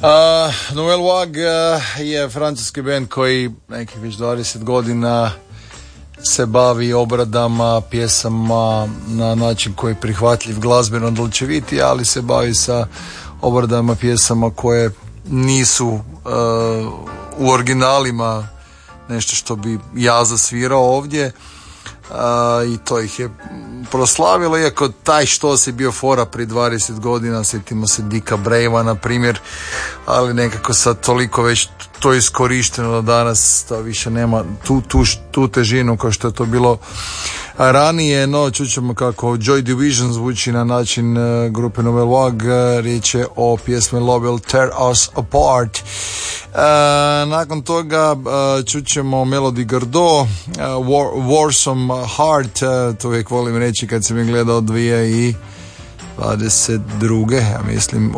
Nouvelle Vague je francuski band koji nekih već 20 godina se bavi obradama pjesama na način koji je prihvatljiv glazbeno dolčeviti, ali se bavi sa obradama pjesama koje nisu u originalima nešto što bi ja zasvirao ovdje. I to ih je proslavilo, iako taj štos je bio fora prije 20 godina, sjetimo se Dicka Bravea na primjer, ali nekako sad toliko već to je iskorišteno da danas to više nema tu težinu kao što je to bilo ranije. No, čućemo kako Joy Division zvuči na način grupe Nouvelle Vague. Riječ je o pjesmi Love Will Tear Us Apart. Nakon toga čućemo Melody Gardot, Warsome Heart, to uvijek volim reći kad sam je gledao 2022. ja mislim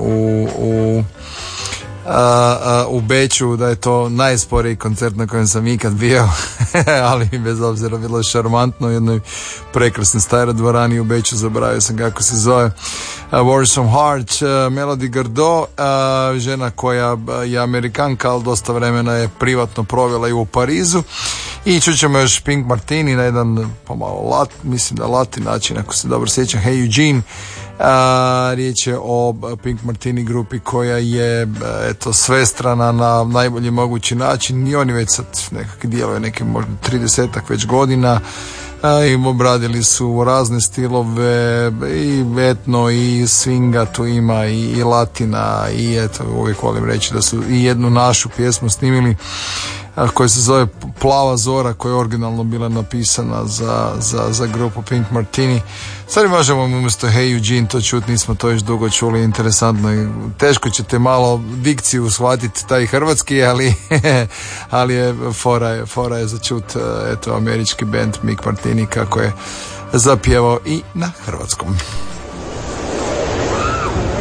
u Beču, da je to najsporiji koncert na kojem sam ikad bio, ali bez obzira bilo je šarmantno u jednoj prekrasnoj staroj dvorani u Beču, zaboravio sam kako se zove. Warsome Heart, Melody Gardot, žena koja je Amerikanka, ali dosta vremena je privatno provela i u Parizu. I čućemo još Pink Martini na jedan pomalo mislim da latin način, ako se dobro sjećam, Hey Eugene. Riječ je o Pink Martini grupi koja je svestrana na najbolji mogući način i oni već sad nekakvi djeluju neke možda 30-ak već godina. I obradili su razne stilove i etno i swinga tu ima i latina i eto uvijek volim reći da su i jednu našu pjesmu snimili koja se zove Plava zora, koja je originalno bila napisana za grupu Pink Martini. Sad možemo umjesto Hey Eugene to čuti, nismo to još dugo čuli, interesantno i teško ćete malo dikciju shvatiti taj hrvatski, ali je fora je za čut eto američki band Pink Martini kako je zapjevao i na hrvatskom.